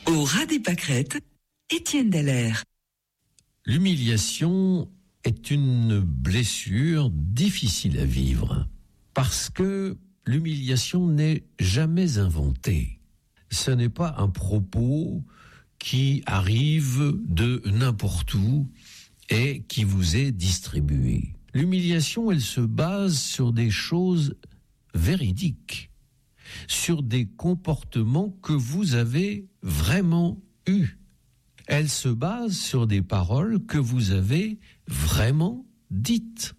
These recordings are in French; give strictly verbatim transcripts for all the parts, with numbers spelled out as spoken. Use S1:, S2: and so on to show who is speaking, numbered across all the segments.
S1: Au ras des pâquerettes, Étienne Dallaire.
S2: L'humiliation est une blessure difficile à vivre parce que l'humiliation n'est jamais inventée. Ce n'est pas un propos qui arrive de n'importe où et qui vous est distribué. L'humiliation, elle se base sur des choses véridiques, sur des comportements que vous avez vraiment eus. Elle se base sur des paroles que vous avez vraiment dites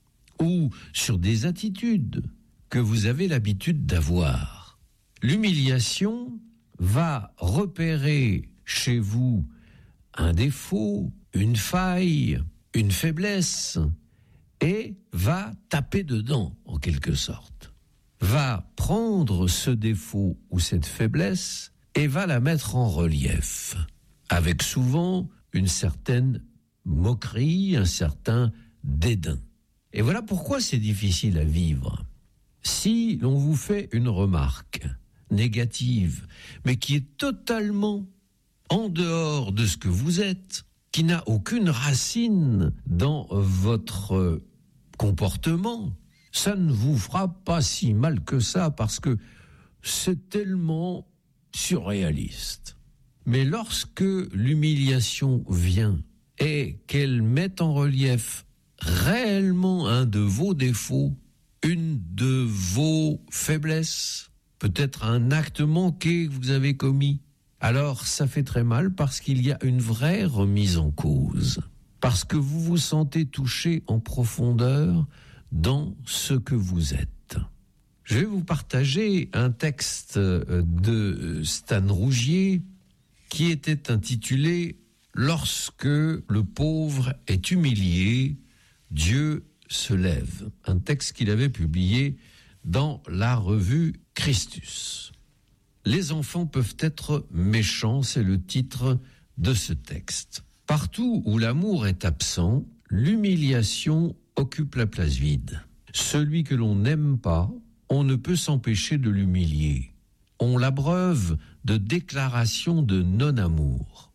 S2: ou sur des attitudes que vous avez l'habitude d'avoir. L'humiliation va repérer chez vous un défaut, une faille, une faiblesse et va taper dedans en quelque sorte. Va prendre ce défaut ou cette faiblesse et va la mettre en relief, avec souvent une certaine moquerie, un certain dédain. Et voilà pourquoi c'est difficile à vivre. Si l'on vous fait une remarque négative, mais qui est totalement en dehors de ce que vous êtes, qui n'a aucune racine dans votre comportement, ça ne vous fera pas si mal que ça, parce que c'est tellement surréaliste. Mais lorsque l'humiliation vient et qu'elle met en relief réellement un de vos défauts, une de vos faiblesses, peut-être un acte manqué que vous avez commis, alors ça fait très mal parce qu'il y a une vraie remise en cause, parce que vous vous sentez touché en profondeur dans ce que vous êtes. Je vais vous partager un texte de Stan Rougier qui était intitulé « Lorsque le pauvre est humilié, Dieu se lève », un texte qu'il avait publié dans la revue Christus. Les enfants peuvent être méchants, c'est le titre de ce texte. Partout où l'amour est absent, l'humiliation occupe la place vide. Celui que l'on n'aime pas, on ne peut s'empêcher de l'humilier. On l'abreuve de déclarations de non-amour.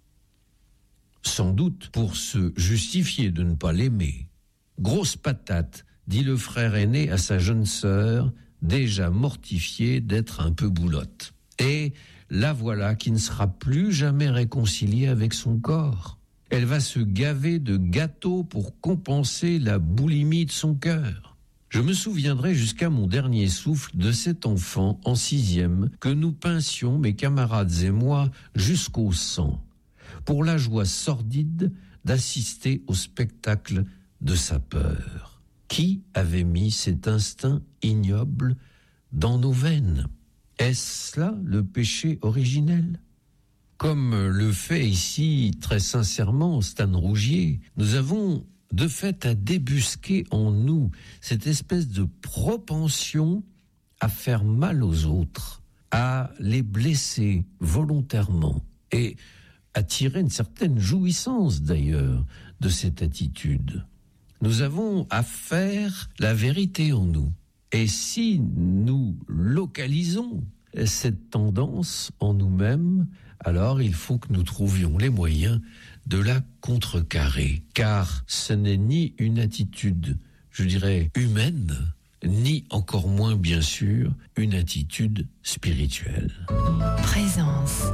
S2: Sans doute pour se justifier de ne pas l'aimer. Grosse patate, dit le frère aîné à sa jeune sœur, déjà mortifiée d'être un peu boulotte. Et la voilà qui ne sera plus jamais réconciliée avec son corps. Elle va se gaver de gâteaux pour compenser la boulimie de son cœur. Je me souviendrai jusqu'à mon dernier souffle de cet enfant en sixième que nous pincions, mes camarades et moi, jusqu'au sang, pour la joie sordide d'assister au spectacle de sa peur. Qui avait mis cet instinct ignoble dans nos veines ? Est-ce là le péché originel ? Comme le fait ici très sincèrement Stan Rougier, nous avons de fait à débusquer en nous cette espèce de propension à faire mal aux autres, à les blesser volontairement et à tirer une certaine jouissance d'ailleurs de cette attitude. Nous avons à faire la vérité en nous. Et si nous localisons cette tendance en nous-mêmes, alors il faut que nous trouvions les moyens de la contrecarrer. Car ce n'est ni une attitude, je dirais, humaine, ni encore moins, bien sûr, une attitude spirituelle.
S3: Présence.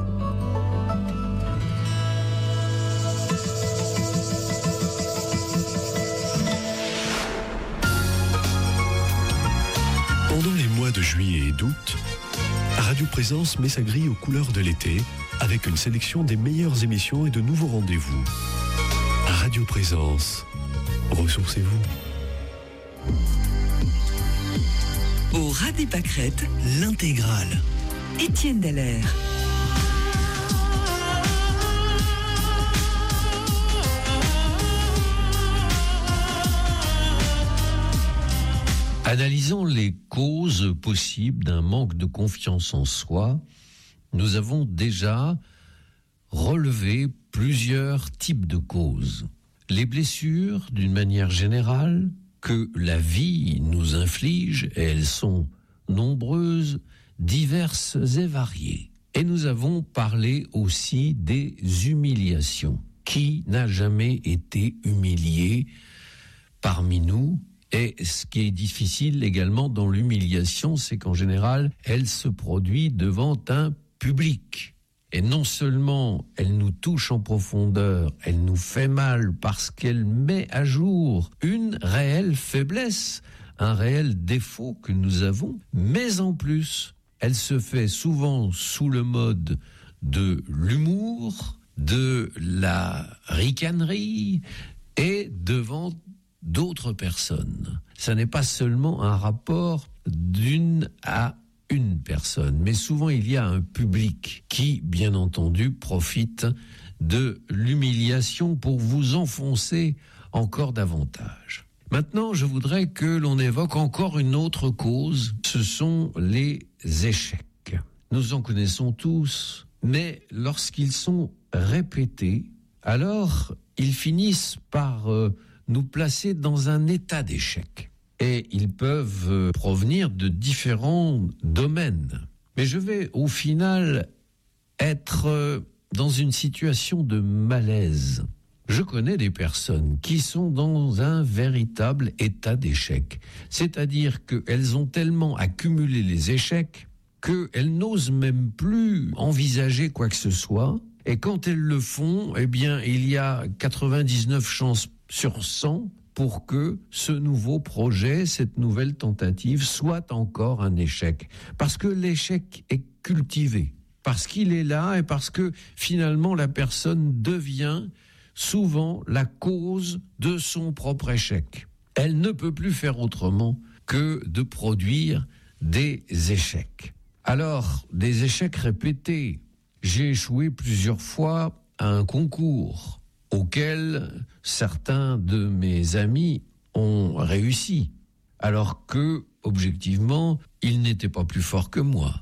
S4: Pendant les mois de juillet et d'août, Radio Présence met sa grille aux couleurs de l'été avec une sélection des meilleures émissions et de nouveaux rendez-vous. Radio Présence, ressourcez-vous.
S1: Au ras des pâquerettes, l'intégrale. Étienne Dallaire.
S2: Analysant les causes possibles d'un manque de confiance en soi, nous avons déjà relevé plusieurs types de causes. Les blessures, d'une manière générale, que la vie nous inflige, et elles sont nombreuses, diverses et variées. Et nous avons parlé aussi des humiliations. Qui n'a jamais été humilié parmi nous? Et ce qui est difficile également dans l'humiliation, c'est qu'en général, elle se produit devant un public. Et non seulement elle nous touche en profondeur, elle nous fait mal parce qu'elle met à jour une réelle faiblesse, un réel défaut que nous avons, mais en plus, elle se fait souvent sous le mode de l'humour, de la ricanerie et devant d'autres personnes. Ça n'est pas seulement un rapport d'une à une personne, mais souvent il y a un public qui, bien entendu, profite de l'humiliation pour vous enfoncer encore davantage. Maintenant, je voudrais que l'on évoque encore une autre cause, ce sont les échecs. Nous en connaissons tous, mais lorsqu'ils sont répétés, alors ils finissent par euh, nous placer dans un état d'échec. Et ils peuvent euh, provenir de différents domaines. Mais je vais au final être euh, dans une situation de malaise. Je connais des personnes qui sont dans un véritable état d'échec. C'est-à-dire qu'elles ont tellement accumulé les échecs qu'elles n'osent même plus envisager quoi que ce soit. Et quand elles le font, eh bien, il y a quatre-vingt-dix-neuf chances sur cent pour que ce nouveau projet, cette nouvelle tentative soit encore un échec. Parce que l'échec est cultivé, parce qu'il est là et parce que finalement la personne devient souvent la cause de son propre échec. Elle ne peut plus faire autrement que de produire des échecs. Alors, des échecs répétés. J'ai échoué plusieurs fois à un concours auquel certains de mes amis ont réussi, alors que, objectivement, ils n'étaient pas plus forts que moi.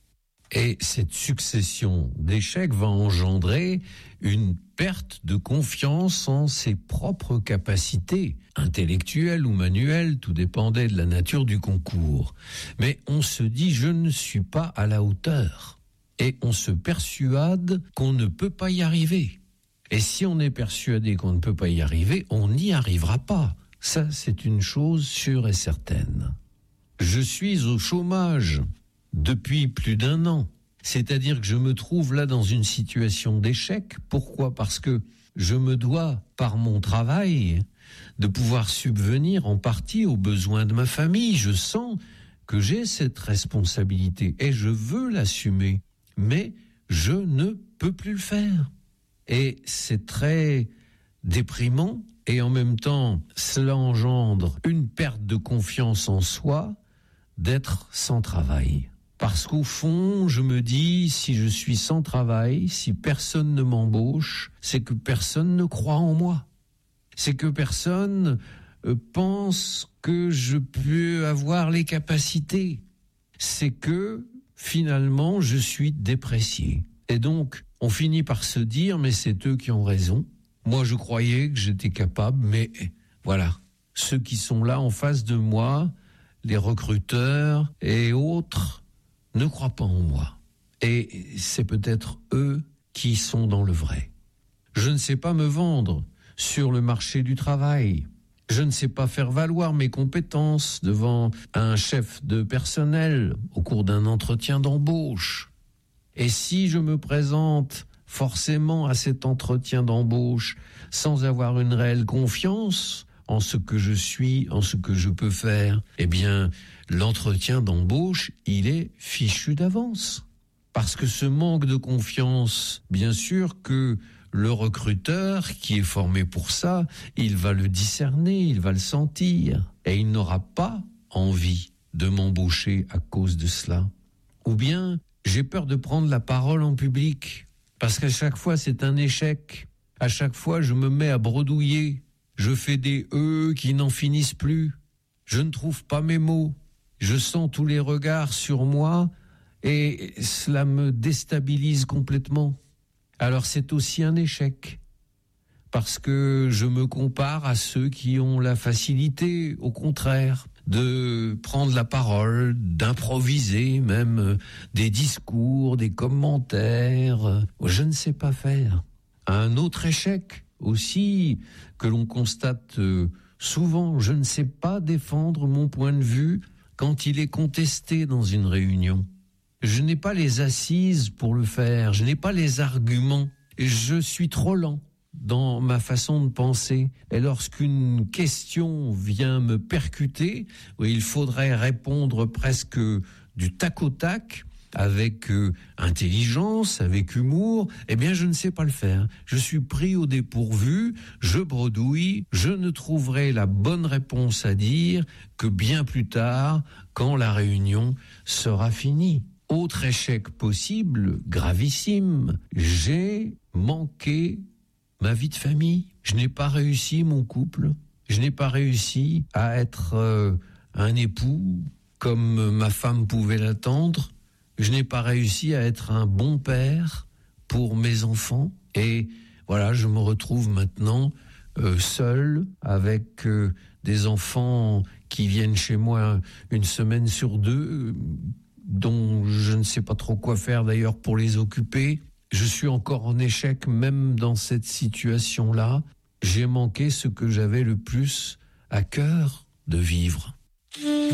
S2: Et cette succession d'échecs va engendrer une perte de confiance en ses propres capacités, intellectuelles ou manuelles, tout dépendait de la nature du concours. Mais on se dit, je ne suis pas à la hauteur. Et on se persuade qu'on ne peut pas y arriver. Et si on est persuadé qu'on ne peut pas y arriver, on n'y arrivera pas. Ça, c'est une chose sûre et certaine. Je suis au chômage depuis plus d'un an. C'est-à-dire que je me trouve là dans une situation d'échec. Pourquoi ? Parce que je me dois, par mon travail, de pouvoir subvenir en partie aux besoins de ma famille. Je sens que j'ai cette responsabilité et je veux l'assumer. Mais je ne peux plus le faire. Et c'est très déprimant et en même temps, cela engendre une perte de confiance en soi d'être sans travail. Parce qu'au fond, je me dis, si je suis sans travail, si personne ne m'embauche, c'est que personne ne croit en moi. C'est que personne euh, pense que je peux avoir les capacités. C'est que, finalement, je suis déprécié. Et donc, on finit par se dire, mais c'est eux qui ont raison. Moi, je croyais que j'étais capable, mais voilà. Ceux qui sont là en face de moi, les recruteurs et autres, ne croient pas en moi. Et c'est peut-être eux qui sont dans le vrai. Je ne sais pas me vendre sur le marché du travail. Je ne sais pas faire valoir mes compétences devant un chef de personnel au cours d'un entretien d'embauche. Et si je me présente forcément à cet entretien d'embauche sans avoir une réelle confiance en ce que je suis, en ce que je peux faire, eh bien, l'entretien d'embauche, il est fichu d'avance. Parce que ce manque de confiance, bien sûr que le recruteur qui est formé pour ça, il va le discerner, il va le sentir. Et il n'aura pas envie de m'embaucher à cause de cela. Ou bien, j'ai peur de prendre la parole en public, parce qu'à chaque fois c'est un échec. À chaque fois je me mets à bredouiller. Je fais des « e » qui n'en finissent plus. Je ne trouve pas mes mots. Je sens tous les regards sur moi et cela me déstabilise complètement. Alors c'est aussi un échec. parce que je me compare à ceux qui ont la facilité, au contraire, de prendre la parole, d'improviser même des discours, des commentaires. Je ne sais pas faire. Un autre échec aussi que l'on constate souvent, je ne sais pas défendre mon point de vue quand il est contesté dans une réunion. Je n'ai pas les assises pour le faire, je n'ai pas les arguments, je suis trop lent dans ma façon de penser. Et lorsqu'une question vient me percuter, où il faudrait répondre presque du tac au tac, avec euh, intelligence, avec humour, eh bien je ne sais pas le faire. Je suis pris au dépourvu, je bredouille, je ne trouverai la bonne réponse à dire que bien plus tard, quand la réunion sera finie. Autre échec possible, gravissime, j'ai manqué ma vie de famille. Je n'ai pas réussi mon couple, je n'ai pas réussi à être euh, un époux comme ma femme pouvait l'attendre. Je n'ai pas réussi à être un bon père pour mes enfants. Et voilà, je me retrouve maintenant euh, seul avec euh, des enfants qui viennent chez moi une semaine sur deux, dont je ne sais pas trop quoi faire d'ailleurs pour les occuper. Je suis encore en échec même dans cette situation-là. J'ai manqué ce que j'avais le plus à cœur de vivre.